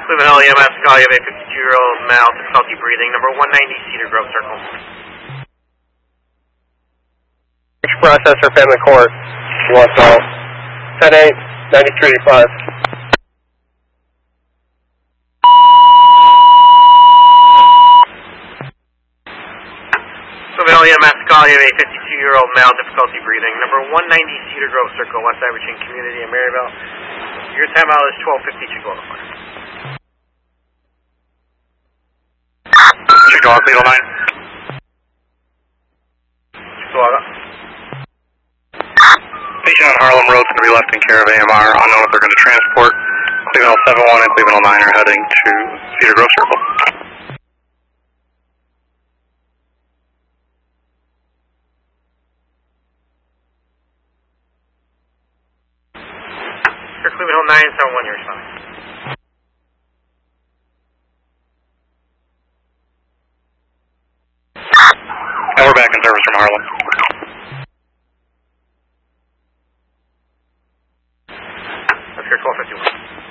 Cleveland Hill EMS, call you have a 52-year-old male, difficulty breathing, number 190 Cedar Grove Circle. Processor, family court. You want to 10-8, 9385. Cleveland Hill EMS, call you have a 52-year-old male, difficulty breathing, number 190 Cedar Grove Circle, West Iverson Community in Maryville. Your time out is 12:50, Chicago. Chicago, Cleveland 9. Chicago. Patient on Harlem Road is going to be left in care of AMR. Unknown if they're going to transport. Cleveland 71 and Cleveland 09 are heading to Cedar Grove Circle. For Cleveland 971, you're responding. And we're back in service from Harlem. That's your 1251.